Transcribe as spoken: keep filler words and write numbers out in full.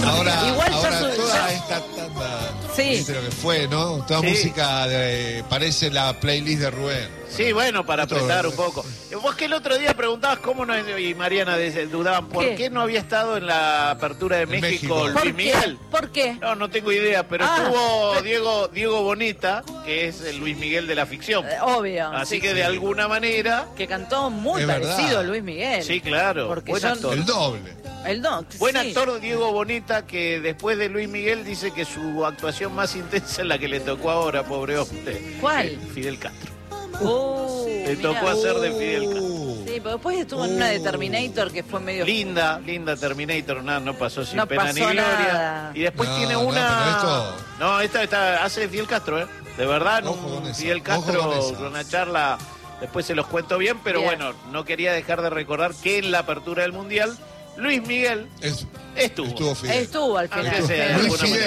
Ahora, Igual ya ahora su- toda ya- esta tanda, Sí. viste lo que fue, ¿no? Toda Sí. música de, parece la playlist de Rubén. Sí, bueno, para Todo, apretar un ¿eh? poco. Vos que el otro día preguntabas cómo no, y Mariana de- dudaban, ¿por ¿Qué? qué no había estado en la apertura de En México, México. Luis ¿Por qué? Miguel? ¿Por qué? No, no tengo idea, pero Ah. estuvo Diego, Diego Boneta, que es el Luis Miguel de la ficción. Eh, Obvio. Así sí, que sí. de alguna manera, Que cantó muy Es parecido verdad. a Luis Miguel. sí, claro, Porque buen son- actor. El doble. El don. Buen sí. actor Diego Boneta, que después de Luis Miguel dice que su actuación más intensa es la que le tocó ahora, pobre hombre. ¿Cuál? Eh, Fidel Castro. Uh, Le mirá. tocó hacer de Fidel Castro. Uh, Sí, pero después estuvo en una de Terminator que fue medio... Linda, linda Terminator, nada, no pasó sin No pena pasó ni gloria. nada. Y después No, tiene no, una. pero esto- No, esta, esta hace de Fidel Castro, ¿eh? De verdad, en Ojo un con esa, Fidel ojo Castro con esa. con una charla. Después se los cuento bien, pero Bien. bueno, no quería dejar de recordar que en la apertura del Mundial, Luis Miguel es- estuvo. estuvo Fidel. Estuvo al final. Aunque sea, de Luis alguna Fidel. manera.